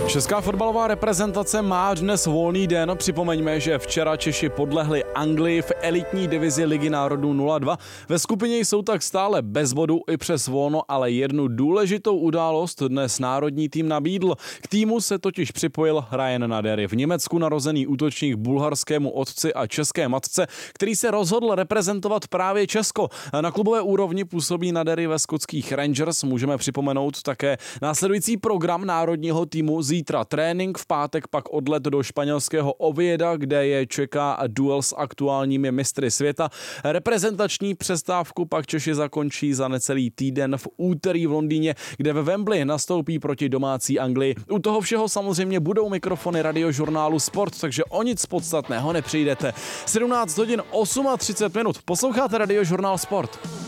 Česká fotbalová reprezentace má dnes volný den. Připomeňme, že včera Češi podlehli Anglii v elitní divizi Ligy národů 0-2. Ve skupině jsou tak stále bez bodu i přes volno, ale jednu důležitou událost dnes národní tým nabídl. K týmu se totiž připojil Ryan Nadery, v Německu narozený útočník bulharskému otci a české matce, který se rozhodl reprezentovat právě Česko. Na klubové úrovni působí Nadery ve skotských Rangers. Můžeme připomenout také následující program národního týmu. Zítra trénink, v pátek pak odlet do španělského Ovieda, kde je čeká duel s aktuálními mistry světa. Reprezentační přestávku pak Češi zakončí za necelý týden v úterý v Londýně, kde ve Wembley nastoupí proti domácí Anglii. U toho všeho samozřejmě budou mikrofony radiožurnálu Sport, takže o nic podstatného nepřijdete. 17 hodin 38 minut. Posloucháte radiožurnál Sport.